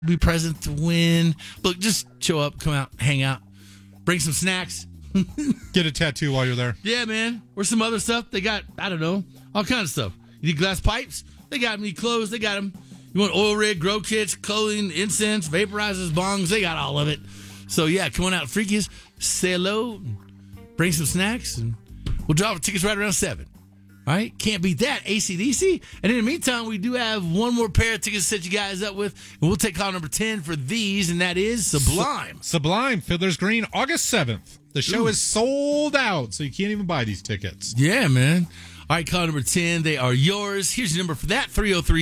be present to win. Look, just show up, come out, hang out, bring some snacks. Get a tattoo while you're there. Yeah, man. Or some other stuff. They got, I don't know, all kinds of stuff. You need glass pipes? They got them. You need clothes? They got them. You want oil rig, grow kits, clothing, incense, vaporizers, bongs? They got all of it. So, yeah, come on out, Freakies. Say hello, bring some snacks, and we'll drop the tickets right around 7. All right? Can't beat that. AC/DC. And in the meantime, we do have one more pair of tickets to set you guys up with. And we'll take call number 10 for these, and that is Sublime. Sublime, Fiddler's Green, August 7th. The show is sold out, so you can't even buy these tickets. Yeah, man. All right, call number 10. They are yours. Here's your number for that,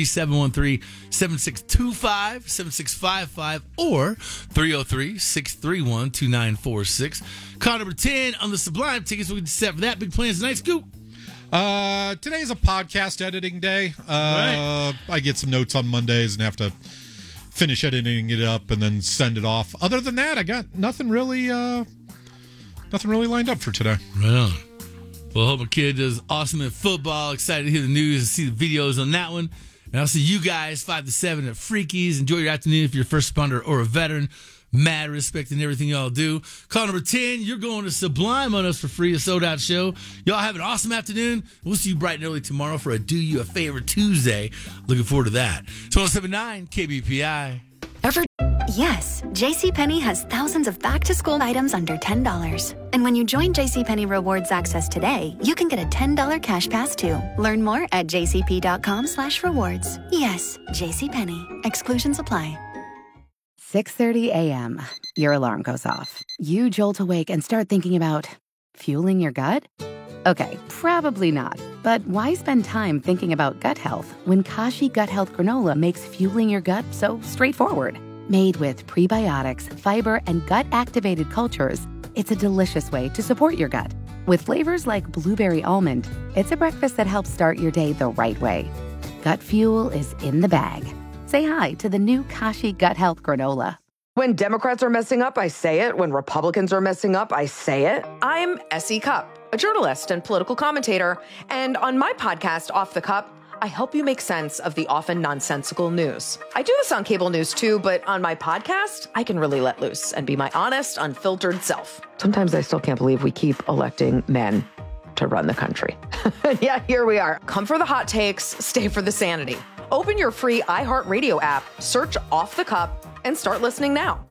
303-713-7625, 7655, or 303-631-2946. Call number 10 on the Sublime tickets. We can set for that. Big plans tonight, Scoop. Today's a podcast editing day. Right. I get some notes on Mondays and have to finish editing it up and then send it off. Other than that, I got nothing really lined up for today. Right on. Well, I hope my kid does awesome at football. Excited to hear the news and see the videos on that one. And I'll see you guys 5 to 7 at Freakies. Enjoy your afternoon if you're a first responder or a veteran. Mad respect in everything y'all do. Call number 10. You're going to Sublime on us for free, a sold out show. Y'all have an awesome afternoon. We'll see you bright and early tomorrow for a Do You a Favor Tuesday. Looking forward to that. It's 107.9 KBPI. Yes, JCPenney has thousands of back-to-school items under $10. And when you join JCPenney Rewards Access today, you can get a $10 cash pass too. Learn more at jcp.com/rewards. Yes, JCPenney. Exclusions apply. 6:30 a.m. Your alarm goes off. You jolt awake and start thinking about fueling your gut? Okay, probably not. But why spend time thinking about gut health when Kashi Gut Health Granola makes fueling your gut so straightforward? Made with prebiotics, fiber, and gut-activated cultures, it's a delicious way to support your gut. With flavors like blueberry almond, it's a breakfast that helps start your day the right way. Gut fuel is in the bag. Say hi to the new Kashi Gut Health Granola. When Democrats are messing up, I say it. When Republicans are messing up, I say it. I'm S.E. Cupp, a journalist and political commentator. And on my podcast, Off the Cup, I help you make sense of the often nonsensical news. I do this on cable news too, but on my podcast, I can really let loose and be my honest, unfiltered self. Sometimes I still can't believe we keep electing men to run the country. Yeah, here we are. Come for the hot takes, stay for the sanity. Open your free iHeartRadio app, search Off the Cup, and start listening now.